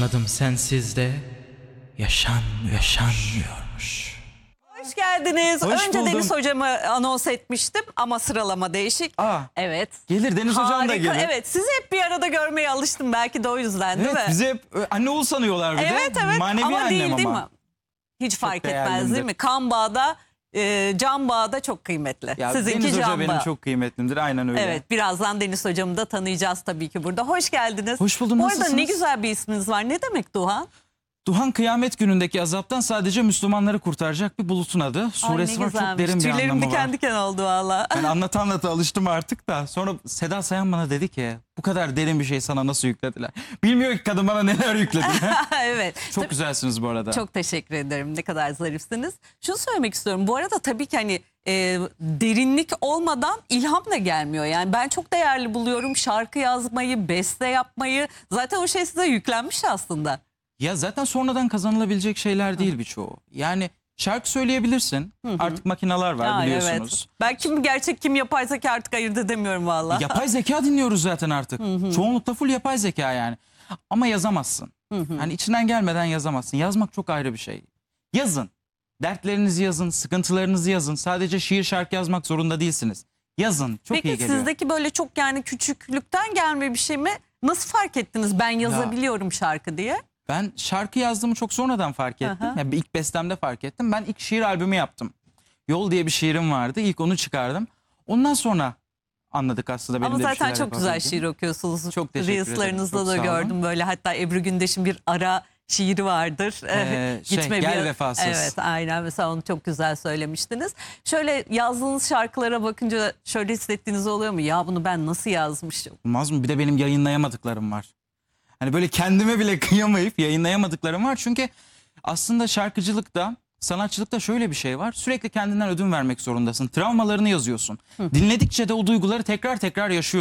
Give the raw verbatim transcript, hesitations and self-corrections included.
Anladım, sensiz de yaşan yaşanmıyormuş. Hoş geldiniz. Hoş Önce buldum. Deniz hocamı anons etmiştim ama sıralama değişik. Aa, Evet. gelir Deniz hocam da Harika. gelir. Evet, sizi hep bir arada görmeye alıştım, belki de o yüzden değil Evet, mi? bizi hep e, anne oğul sanıyorlar bir de. Evet evet Manevi ama annem değil ama. değil mi? Hiç fark etmez değerlimdir. değil mi? Kan bağda, e, can bağda çok kıymetli. Ya, Sizinki Deniz Hoca can benim bağı. çok kıymetlimdir, aynen öyle. Evet, birazdan Deniz hocamı da tanıyacağız tabii ki burada. Hoş geldiniz. Hoş buldum, Bu arada nasılsınız? ne güzel bir isminiz var. Ne demek Duhan? Duhan kıyamet günündeki azaptan sadece Müslümanları kurtaracak bir bulutun adı. Suresi Ay, ne var, çok güzelmiş. derin bir Tüylerim anlamı diken var. diken oldu valla. Ben anlata anlata alıştım artık da. Sonra Seda Sayan bana dedi ki bu kadar derin bir şey sana nasıl yüklediler? Bilmiyor ki kadın bana neler yükledi. Evet. Çok güzelsiniz bu arada. Çok teşekkür ederim. Ne kadar zarifsiniz. Şunu söylemek istiyorum. Bu arada tabii ki hani e, derinlik olmadan ilham da gelmiyor. Yani ben çok değerli buluyorum şarkı yazmayı, beste yapmayı. Zaten o şey size yüklenmiş aslında. Ya zaten sonradan kazanılabilecek şeyler değil birçoğu. Yani şarkı söyleyebilirsin. Artık makineler var, Ay, biliyorsunuz. Evet. Ben kim gerçek kim yapay zeka artık ayırt edemiyorum valla. Yapay zeka dinliyoruz zaten artık. Çoğunlukla full yapay zeka yani. Ama yazamazsın. Hani içinden gelmeden yazamazsın. Yazmak çok ayrı bir şey. Yazın. Dertlerinizi yazın, sıkıntılarınızı yazın. Sadece şiir şarkı yazmak zorunda değilsiniz. Yazın. Çok Peki iyi geliyor. sizdeki böyle çok yani küçüklükten gelme bir şey mi? Nasıl fark ettiniz ben yazabiliyorum şarkı diye? Ben şarkı yazdığımı çok sonradan fark ettim. Aha. Yani ilk bestemde fark ettim. Ben ilk şiir albümü yaptım. Yol diye bir şiirim vardı. İlk onu çıkardım. Ondan sonra anladık aslında benim Ama de bir zaten şeyler çok güzel yapabildiğimi. şiir okuyorsunuz. Çok teşekkür ederim. Reels'larınızda Çok da sağ olun. gördüm böyle. Hatta Ebru Gündeş'in bir ara şiiri vardır. Ee, şey, Gel Vefasız. Evet aynen, mesela onu çok güzel söylemiştiniz. Şöyle yazdığınız şarkılara bakınca şöyle hissettiğiniz oluyor mu? Ya bunu ben nasıl yazmışım? Olmaz mı? Bir de benim yayınlayamadıklarım var. Hani böyle kendime bile kıyamayıp yayınlayamadıklarım var. Çünkü aslında şarkıcılıkta, sanatçılıkta şöyle bir şey var. Sürekli kendinden ödün vermek zorundasın. Travmalarını yazıyorsun. Dinledikçe de o duyguları tekrar tekrar yaşıyorsun.